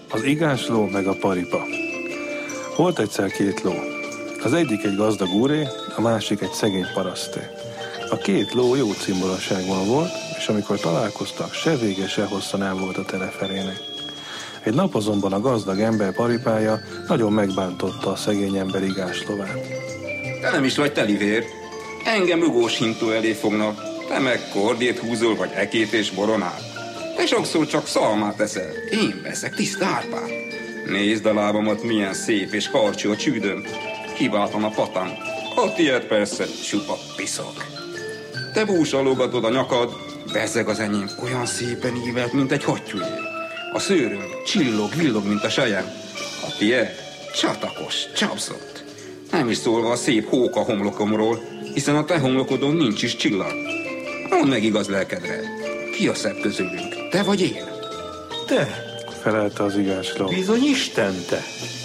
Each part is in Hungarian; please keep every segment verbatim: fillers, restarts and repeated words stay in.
Az igásló meg a paripa. Volt egyszer két ló. Az egyik egy gazdag úré, a másik egy szegény paraszté. A két ló jó cimboraságban volt, és amikor találkoztak, se vége, se hossza nem volt a teleferének. Egy nap azonban a gazdag ember paripája nagyon megbántotta a szegény ember igáslovát. Te nem is vagy telivér. Engem rugós hintó elé fognak. Te meg kordét húzol, vagy ekét és boronát. Te sokszor csak szalmát eszel. Én veszek tiszta árpát. Nézd a lábamat, milyen szép és karcsú a csődöm. Hibátlan a patam. A tiéd persze csupa piszok. Te búsalogatod a nyakad, bezzeg az enyém olyan szépen ívelt, mint egy hattyújé. A szőröm csillog, villog, mint a sejem. A tiéd csatakos, csapszott. Nem is szólva a szép hóka homlokomról, hiszen a te homlokodon nincs is csillag. Mondd meg igaz lelkedre, ki a szebb közülünk, te vagy én? Te, felelte az igásló. Bizony Isten te.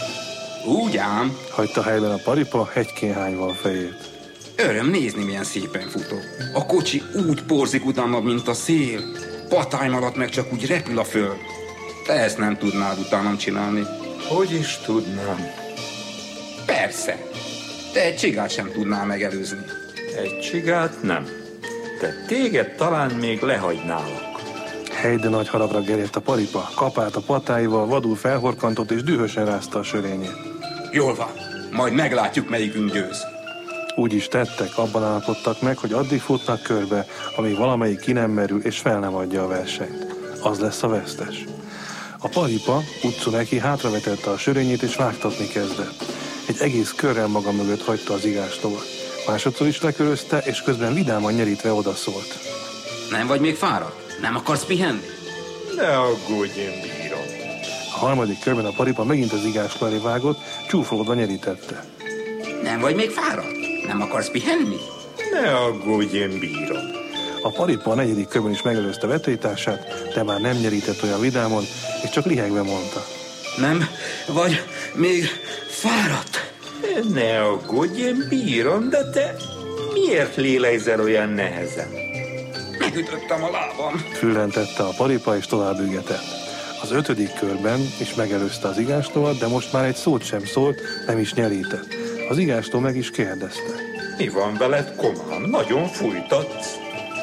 Úgy ám. Hagyta helyben a paripa hegykéhányval a fejét. Öröm nézni, milyen szépen futok. A kocsi úgy porzik utána, mint a szél. Patáim alatt meg csak úgy repül a föld. Te ezt nem tudnád utánam csinálni. Hogy is tudnám? Persze. Te egy csigát sem tudnál megelőzni. Egy csigát nem. De téged talán még lehagynálak. Helyde nagy haragra gerjedt a paripa, kapált a patáival, vadul felhorkantott és dühösen rázta a sörényét. Jól van, majd meglátjuk, melyikünk győz. Úgy is tettek, abban állapodtak meg, hogy addig futnak körbe, amíg valamelyik ki nem merül és fel nem adja a versenyt. Az lesz a vesztes. A paripa utcu neki hátravetette a sörényét és vágtatni kezdett. Egy egész körrel maga mögött hagyta az igáslovat. Másodszor is lekörözte, és közben vidáman nyerítve odaszólt. Nem vagy még fáradt? Nem akarsz pihenni? Ne aggódj, én bírom. A harmadik körben a paripa megint az igásló elé vágott, csúfolódva nyerítette. Nem vagy még fáradt? Nem akarsz pihenni? Ne aggódj, én bírom. A paripa a negyedik körben is megelőzte vetélytársát, de már nem nyerített olyan vidámon, és csak lihegve mondta. Nem vagy még fáradt? Ne aggódj, én bírom, de te miért lélegzel olyan nehezen? Megütöttem a lábam. Füllentette a paripa, és tovább ügetett. Az ötödik körben is megelőzte az igáslóat, de most már egy szót sem szólt, nem is nyerített. Az igásló meg is kérdezte. Mi van veled, komám? Nagyon fújtatsz?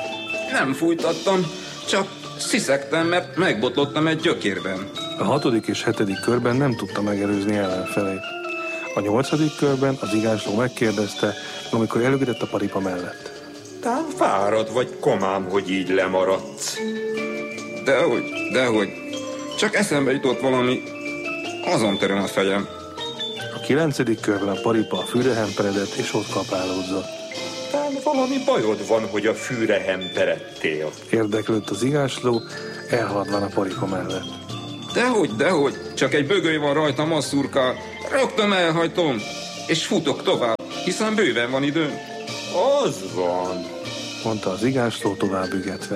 Nem fújtattam, csak sziszegtem, mert megbotlottam egy gyökérben. A hatodik és hetedik körben nem tudta megelőzni ellenfelét. A nyolcadik körben az igásló megkérdezte, amikor elügetett a paripa mellett. Tán fárad vagy, komám, hogy így lemaradsz. Dehogy, dehogy. Csak eszembe jutott valami, azon töröm a fejem. A kilencedik körben a paripa a fűre hemperedett, és ott kapálódzott. Tán valami bajod van, hogy a fűre hemperedtél. Érdeklődött az igásló, elhaladván a paripa mellett. Dehogy, dehogy, csak egy bögöly van rajtam, az szurkál. Rögtön elhajtom, és futok tovább, hiszen bőven van időm. Az van, mondta az igásló tovább ügetve.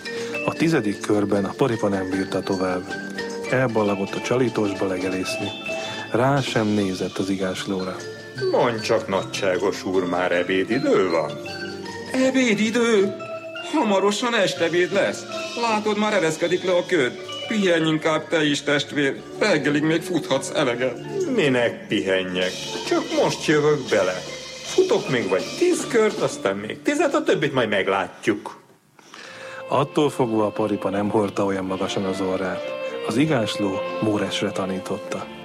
A tizedik körben a paripa nem bírta tovább. Elballagott a csalítosba legelészni. Rá sem nézett az igáslóra. Mondj csak, nagyságos úr, már ebédidő van? Ebédidő? Hamarosan estebéd lesz. Látod, már ereszkedik le a köd. Pihenj inkább te is, testvér. Reggelig még futhatsz eleget. Minek pihenjek? Csak most jövök bele. Futok még vagy tíz kört, aztán még tizet, a többit majd meglátjuk. Attól fogva a paripa nem hordta olyan magasan az orrát. Az igásló Móresre tanította.